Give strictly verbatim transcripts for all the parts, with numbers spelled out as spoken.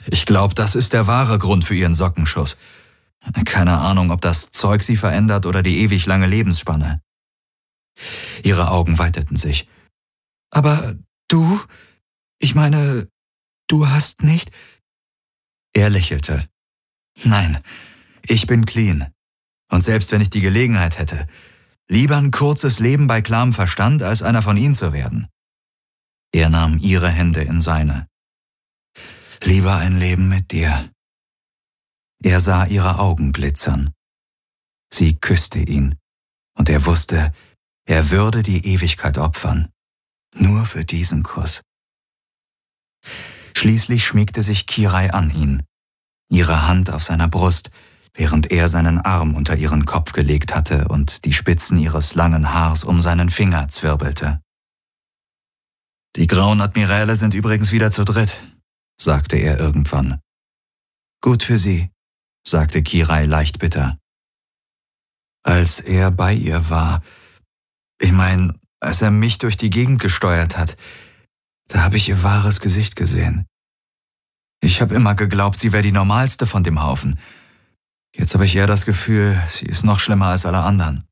Ich glaube, das ist der wahre Grund für ihren Sockenschuss. Keine Ahnung, ob das Zeug sie verändert oder die ewig lange Lebensspanne. Ihre Augen weiteten sich. Aber du? Ich meine, du hast nicht... Er lächelte. Nein, ich bin clean. Und selbst wenn ich die Gelegenheit hätte, lieber ein kurzes Leben bei klarem Verstand, als einer von ihnen zu werden. Er nahm ihre Hände in seine. Lieber ein Leben mit dir. Er sah ihre Augen glitzern. Sie küsste ihn, und er wusste, er würde die Ewigkeit opfern, nur für diesen Kuss. Schließlich schmiegte sich Kirai an ihn, ihre Hand auf seiner Brust, während er seinen Arm unter ihren Kopf gelegt hatte und die Spitzen ihres langen Haars um seinen Finger zwirbelte. »Die Grauen Admiräle sind übrigens wieder zu dritt«, sagte er irgendwann. »Gut für sie«, sagte Kirai leicht bitter. Als er bei ihr war, ich meine, als er mich durch die Gegend gesteuert hat, da habe ich ihr wahres Gesicht gesehen. Ich habe immer geglaubt, sie wäre die normalste von dem Haufen. Jetzt habe ich eher das Gefühl, sie ist noch schlimmer als alle anderen.«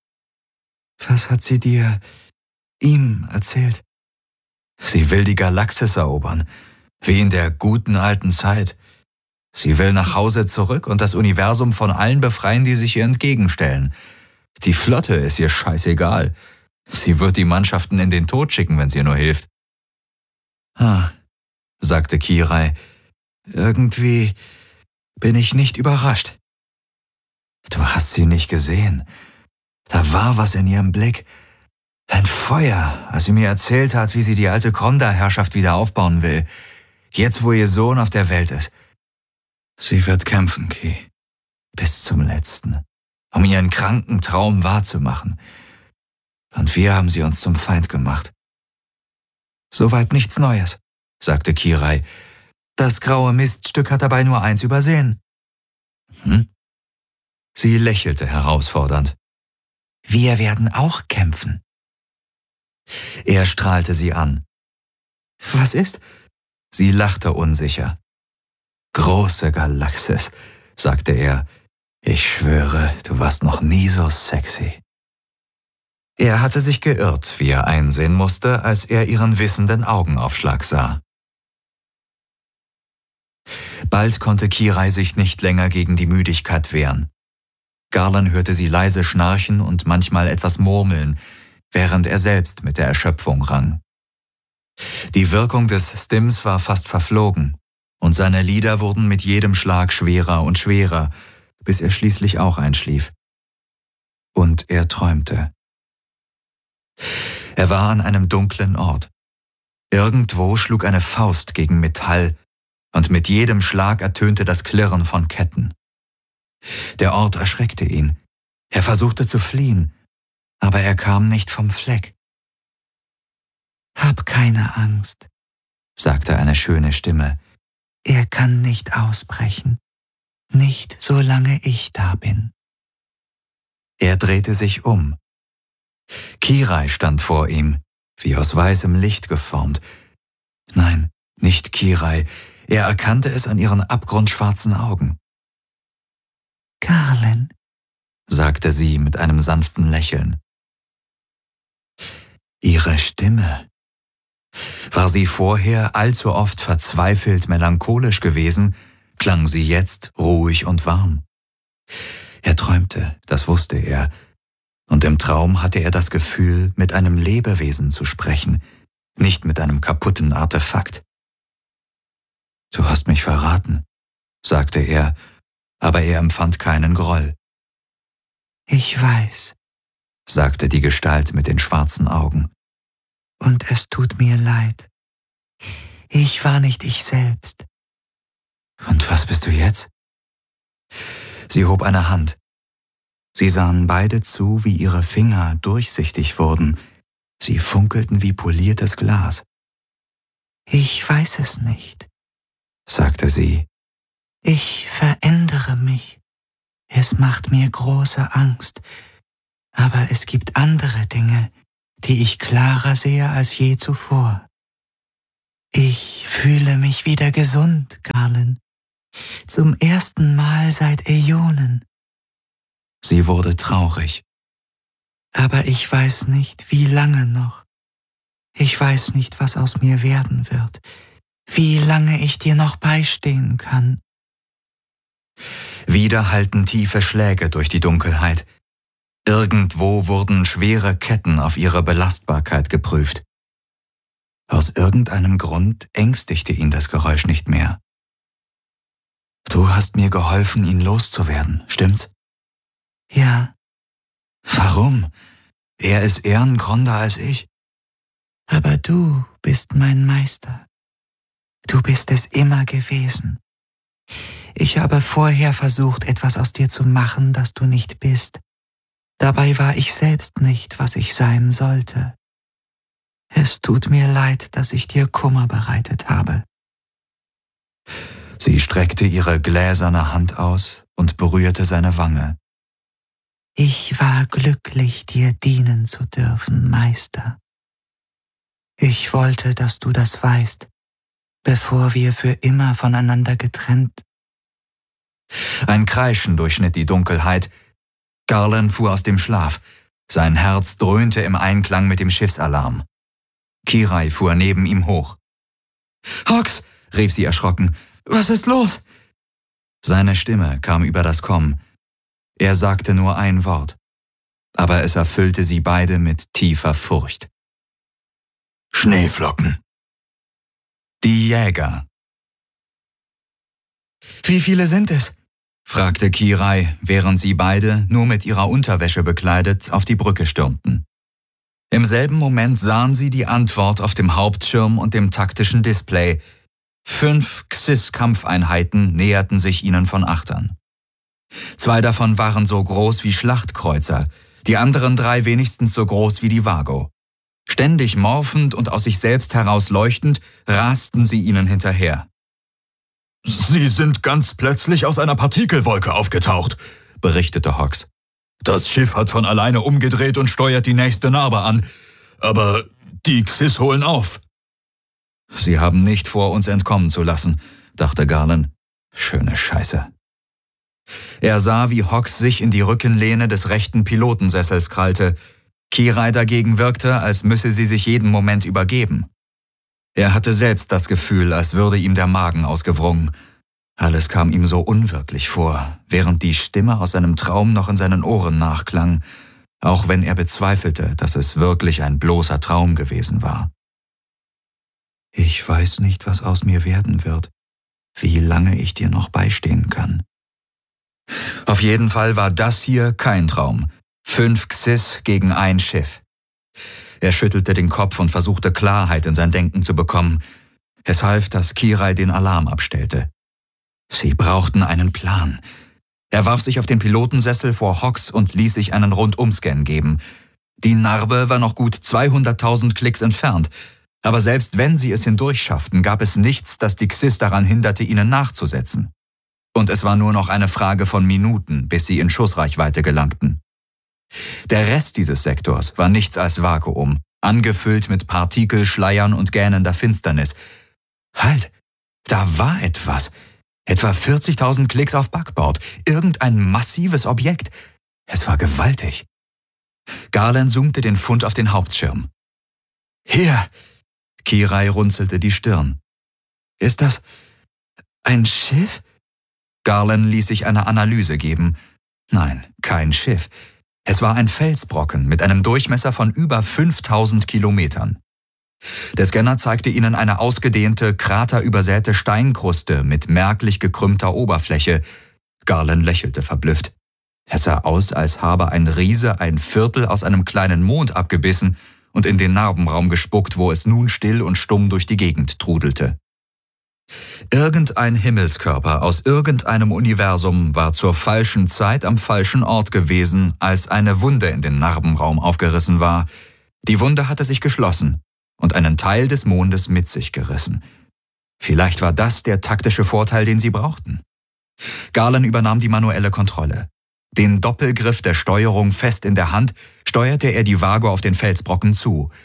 »Was hat sie dir, ihm erzählt?« »Sie will die Galaxis erobern, wie in der guten alten Zeit. Sie will nach Hause zurück und das Universum von allen befreien, die sich ihr entgegenstellen. Die Flotte ist ihr scheißegal. Sie wird die Mannschaften in den Tod schicken, wenn es ihr nur hilft.« »Ah«, sagte Kirai, »irgendwie bin ich nicht überrascht.« »Du hast sie nicht gesehen. Da war was in ihrem Blick. Ein Feuer, als sie mir erzählt hat, wie sie die alte Kronda-Herrschaft wieder aufbauen will. Jetzt, wo ihr Sohn auf der Welt ist. Sie wird kämpfen, Ki. Bis zum Letzten. Um ihren kranken Traum wahrzumachen. Und wir haben sie uns zum Feind gemacht.« »Soweit nichts Neues«, sagte Kirai. »Das graue Miststück hat dabei nur eins übersehen.« »Hm?« Sie lächelte herausfordernd. »Wir werden auch kämpfen.« Er strahlte sie an. »Was ist?« Sie lachte unsicher. »Große Galaxis«, sagte er. »Ich schwöre, du warst noch nie so sexy.« Er hatte sich geirrt, wie er einsehen musste, als er ihren wissenden Augenaufschlag sah. Bald konnte Kirai sich nicht länger gegen die Müdigkeit wehren. Garland hörte sie leise schnarchen und manchmal etwas murmeln, während er selbst mit der Erschöpfung rang. Die Wirkung des Stims war fast verflogen, und seine Lider wurden mit jedem Schlag schwerer und schwerer, bis er schließlich auch einschlief. Und er träumte. Er war an einem dunklen Ort. Irgendwo schlug eine Faust gegen Metall, und mit jedem Schlag ertönte das Klirren von Ketten. Der Ort erschreckte ihn. Er versuchte zu fliehen, aber er kam nicht vom Fleck. »Hab keine Angst«, sagte eine schöne Stimme. »Er kann nicht ausbrechen, nicht solange ich da bin.« Er drehte sich um. Kirai stand vor ihm, wie aus weißem Licht geformt. Nein, nicht Kirai, er erkannte es an ihren abgrundschwarzen Augen. »Garland«, sagte sie mit einem sanften Lächeln. Ihre Stimme. War sie vorher allzu oft verzweifelt melancholisch gewesen, klang sie jetzt ruhig und warm. Er träumte, das wusste er, und im Traum hatte er das Gefühl, mit einem Lebewesen zu sprechen, nicht mit einem kaputten Artefakt. »Du hast mich verraten«, sagte er, aber er empfand keinen Groll. »Ich weiß«, sagte die Gestalt mit den schwarzen Augen. »Und es tut mir leid. Ich war nicht ich selbst.« »Und was bist du jetzt?« Sie hob eine Hand. Sie sahen beide zu, wie ihre Finger durchsichtig wurden. Sie funkelten wie poliertes Glas. »Ich weiß es nicht«, sagte sie. »Ich verändere mich. Es macht mir große Angst. Aber es gibt andere Dinge, die ich klarer sehe als je zuvor. Ich fühle mich wieder gesund, Garland. Zum ersten Mal seit Äonen. Sie wurde traurig. Aber ich weiß nicht, wie lange noch. Ich weiß nicht, was aus mir werden wird. Wie lange ich dir noch beistehen kann. Wieder hallten tiefe Schläge durch die Dunkelheit. Irgendwo wurden schwere Ketten auf ihre Belastbarkeit geprüft. Aus irgendeinem Grund ängstigte ihn das Geräusch nicht mehr. Du hast mir geholfen, ihn loszuwerden, stimmt's? Ja. Warum? Er ist ehrengronder als ich. Aber du bist mein Meister. Du bist es immer gewesen. Ich habe vorher versucht, etwas aus dir zu machen, das du nicht bist. Dabei war ich selbst nicht, was ich sein sollte. Es tut mir leid, dass ich dir Kummer bereitet habe. Sie streckte ihre gläserne Hand aus und berührte seine Wange. Ich war glücklich, dir dienen zu dürfen, Meister. Ich wollte, dass du das weißt, bevor wir für immer voneinander getrennt. Ein Kreischen durchschnitt die Dunkelheit. Garland fuhr aus dem Schlaf. Sein Herz dröhnte im Einklang mit dem Schiffsalarm. Kirai fuhr neben ihm hoch. »Hawks«, rief sie erschrocken, »was ist los?« Seine Stimme kam über das Komm. Er sagte nur ein Wort, aber es erfüllte sie beide mit tiefer Furcht. »Schneeflocken.« Die Jäger. »Wie viele sind es?« fragte Kirai, während sie beide, nur mit ihrer Unterwäsche bekleidet, auf die Brücke stürmten. Im selben Moment sahen sie die Antwort auf dem Hauptschirm und dem taktischen Display. Fünf Xys-Kampfeinheiten näherten sich ihnen von Achtern. Zwei davon waren so groß wie Schlachtkreuzer, die anderen drei wenigstens so groß wie die Vago. Ständig morphend und aus sich selbst heraus leuchtend, rasten sie ihnen hinterher. »Sie sind ganz plötzlich aus einer Partikelwolke aufgetaucht«, berichtete Hawks. »Das Schiff hat von alleine umgedreht und steuert die nächste Narbe an. Aber die Xys holen auf.« »Sie haben nicht vor, uns entkommen zu lassen«, dachte Garland. »Schöne Scheiße.« Er sah, wie Hawks sich in die Rückenlehne des rechten Pilotensessels krallte. Kirai dagegen wirkte, als müsse sie sich jeden Moment übergeben. Er hatte selbst das Gefühl, als würde ihm der Magen ausgewrungen. Alles kam ihm so unwirklich vor, während die Stimme aus seinem Traum noch in seinen Ohren nachklang, auch wenn er bezweifelte, dass es wirklich ein bloßer Traum gewesen war. »Ich weiß nicht, was aus mir werden wird, wie lange ich dir noch beistehen kann.« Auf jeden Fall war das hier kein Traum. Fünf Xys gegen ein Schiff. Er schüttelte den Kopf und versuchte Klarheit in sein Denken zu bekommen. Es half, dass Kirai den Alarm abstellte. Sie brauchten einen Plan. Er warf sich auf den Pilotensessel vor Hawks und ließ sich einen Rundumscan geben. Die Narbe war noch gut zweihunderttausend Klicks entfernt, aber selbst wenn sie es hindurchschafften, gab es nichts, das die Xys daran hinderte, ihnen nachzusetzen. Und es war nur noch eine Frage von Minuten, bis sie in Schussreichweite gelangten. Der Rest dieses Sektors war nichts als Vakuum, angefüllt mit Partikelschleiern und gähnender Finsternis. Halt, da war etwas. Etwa vierzigtausend Klicks auf Backbord, irgendein massives Objekt. Es war gewaltig. Garland zoomte den Fund auf den Hauptschirm. »Hier!« Kirai runzelte die Stirn. »Ist das ein Schiff?« Garland ließ sich eine Analyse geben. Nein, kein Schiff. Es war ein Felsbrocken mit einem Durchmesser von über fünftausend Kilometern. Der Scanner zeigte ihnen eine ausgedehnte, kraterübersäte Steinkruste mit merklich gekrümmter Oberfläche. Garland lächelte verblüfft. Es sah aus, als habe ein Riese ein Viertel aus einem kleinen Mond abgebissen und in den Narbenraum gespuckt, wo es nun still und stumm durch die Gegend trudelte. Irgendein Himmelskörper aus irgendeinem Universum war zur falschen Zeit am falschen Ort gewesen, als eine Wunde in den Narbenraum aufgerissen war. Die Wunde hatte sich geschlossen und einen Teil des Mondes mit sich gerissen. Vielleicht war das der taktische Vorteil, den sie brauchten. Garland übernahm die manuelle Kontrolle. Den Doppelgriff der Steuerung fest in der Hand, steuerte er die Vago auf den Felsbrocken zu.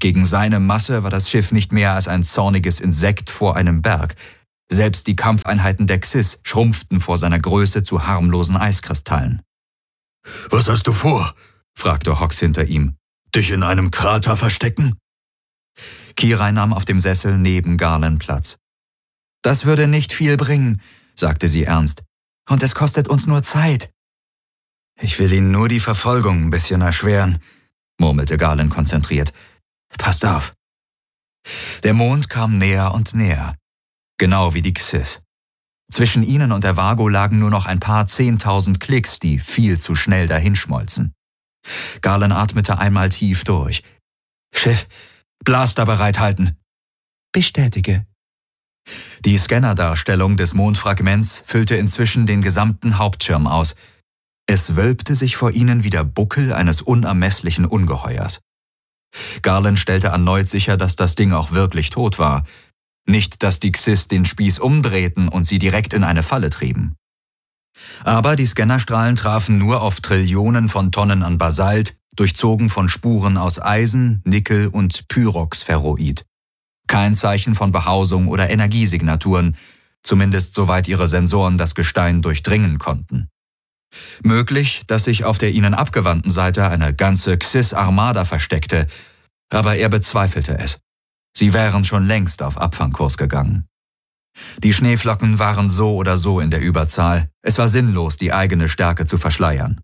Gegen seine Masse war das Schiff nicht mehr als ein zorniges Insekt vor einem Berg. Selbst die Kampfeinheiten der Xyz schrumpften vor seiner Größe zu harmlosen Eiskristallen. »Was hast du vor?« fragte Hox hinter ihm. »Dich in einem Krater verstecken?« Kirai nahm auf dem Sessel neben Garland Platz. »Das würde nicht viel bringen«, sagte sie ernst. »Und es kostet uns nur Zeit.« »Ich will Ihnen nur die Verfolgung ein bisschen erschweren«, murmelte Garland konzentriert. »Passt auf.« Der Mond kam näher und näher, genau wie die Xyz. Zwischen ihnen und der Vago lagen nur noch ein paar zehntausend Klicks, die viel zu schnell dahinschmolzen. Garland atmete einmal tief durch. »Schiff, Blaster bereithalten.« »Bestätige.« Die Scannerdarstellung des Mondfragments füllte inzwischen den gesamten Hauptschirm aus. Es wölbte sich vor ihnen wie der Buckel eines unermesslichen Ungeheuers. Garland stellte erneut sicher, dass das Ding auch wirklich tot war. Nicht, dass die Xyz den Spieß umdrehten und sie direkt in eine Falle trieben. Aber die Scannerstrahlen trafen nur auf Trillionen von Tonnen an Basalt, durchzogen von Spuren aus Eisen, Nickel und Pyroxferroid. Kein Zeichen von Behausung oder Energiesignaturen, zumindest soweit ihre Sensoren das Gestein durchdringen konnten. Möglich, dass sich auf der ihnen abgewandten Seite eine ganze Xyz-Armada versteckte, aber er bezweifelte es. Sie wären schon längst auf Abfangkurs gegangen. Die Schneeflocken waren so oder so in der Überzahl. Es war sinnlos, die eigene Stärke zu verschleiern.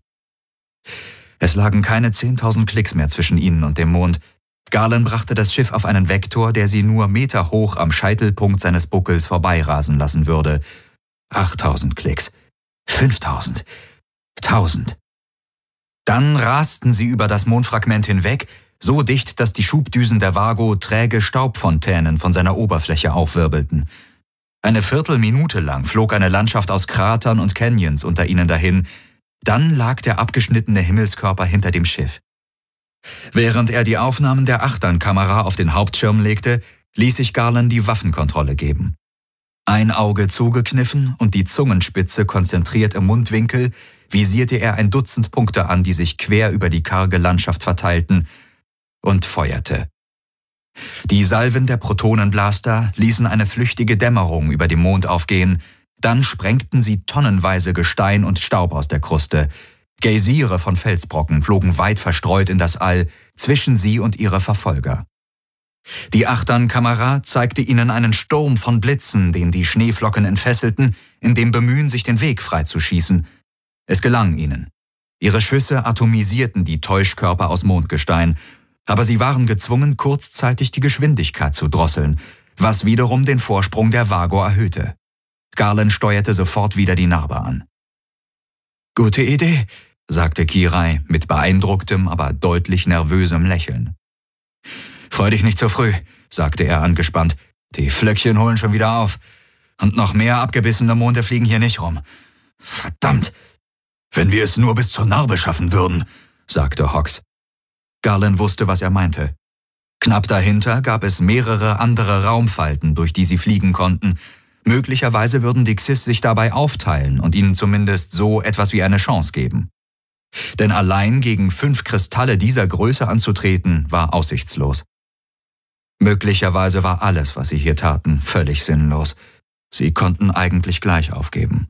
Es lagen keine zehntausend Klicks mehr zwischen ihnen und dem Mond. Garland brachte das Schiff auf einen Vektor, der sie nur meterhoch am Scheitelpunkt seines Buckels vorbeirasen lassen würde. achttausend Klicks. fünftausend. tausend. Dann rasten sie über das Mondfragment hinweg, so dicht, dass die Schubdüsen der Vago träge Staubfontänen von seiner Oberfläche aufwirbelten. Eine Viertelminute lang flog eine Landschaft aus Kratern und Canyons unter ihnen dahin. Dann lag der abgeschnittene Himmelskörper hinter dem Schiff. Während er die Aufnahmen der Achternkamera auf den Hauptschirm legte, ließ sich Garland die Waffenkontrolle geben. Ein Auge zugekniffen und die Zungenspitze konzentriert im Mundwinkel, visierte er ein Dutzend Punkte an, die sich quer über die karge Landschaft verteilten, und feuerte. Die Salven der Protonenblaster ließen eine flüchtige Dämmerung über dem Mond aufgehen, dann sprengten sie tonnenweise Gestein und Staub aus der Kruste. Geysire von Felsbrocken flogen weit verstreut in das All, zwischen sie und ihre Verfolger. Die Achternkamera zeigte ihnen einen Sturm von Blitzen, den die Schneeflocken entfesselten, in dem Bemühen, sich den Weg freizuschießen. Es gelang ihnen. Ihre Schüsse atomisierten die Täuschkörper aus Mondgestein, aber sie waren gezwungen, kurzzeitig die Geschwindigkeit zu drosseln, was wiederum den Vorsprung der Vago erhöhte. Garland steuerte sofort wieder die Narbe an. »Gute Idee«, sagte Kirai mit beeindrucktem, aber deutlich nervösem Lächeln. »Freu dich nicht zu früh«, sagte er angespannt. »Die Flöckchen holen schon wieder auf. Und noch mehr abgebissene Monde fliegen hier nicht rum. Verdammt! Wenn wir es nur bis zur Narbe schaffen würden«, sagte Hox. Garland wusste, was er meinte. Knapp dahinter gab es mehrere andere Raumfalten, durch die sie fliegen konnten. Möglicherweise würden die Xyz sich dabei aufteilen und ihnen zumindest so etwas wie eine Chance geben. Denn allein gegen fünf Kristalle dieser Größe anzutreten, war aussichtslos. Möglicherweise war alles, was sie hier taten, völlig sinnlos. Sie konnten eigentlich gleich aufgeben.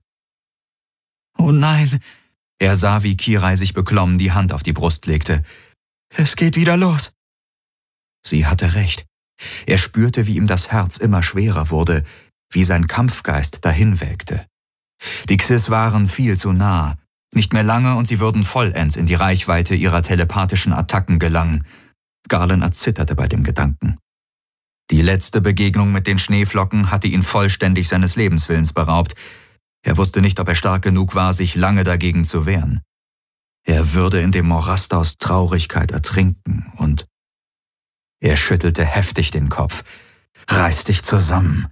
»Oh nein«, er sah, wie Kirai sich beklommen die Hand auf die Brust legte. »Es geht wieder los.« Sie hatte recht. Er spürte, wie ihm das Herz immer schwerer wurde, wie sein Kampfgeist dahinwelkte. Die Xyz waren viel zu nah. Nicht mehr lange und sie würden vollends in die Reichweite ihrer telepathischen Attacken gelangen. Garland erzitterte bei dem Gedanken. Die letzte Begegnung mit den Schneeflocken hatte ihn vollständig seines Lebenswillens beraubt. Er wusste nicht, ob er stark genug war, sich lange dagegen zu wehren. Er würde in dem Morast aus Traurigkeit ertrinken und... Er schüttelte heftig den Kopf. »Reiß dich zusammen!«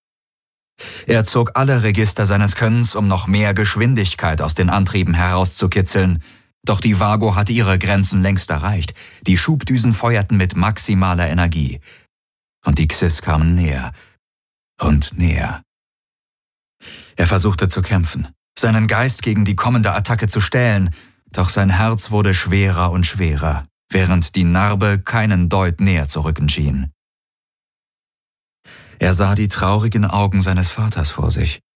Er zog alle Register seines Könnens, um noch mehr Geschwindigkeit aus den Antrieben herauszukitzeln. Doch die Vago hatte ihre Grenzen längst erreicht. Die Schubdüsen feuerten mit maximaler Energie. Und die Xyz kamen näher und näher. Er versuchte zu kämpfen, seinen Geist gegen die kommende Attacke zu stählen, doch sein Herz wurde schwerer und schwerer. während die Narbe keinen Deut näher zu rücken schien. Er sah die traurigen Augen seines Vaters vor sich.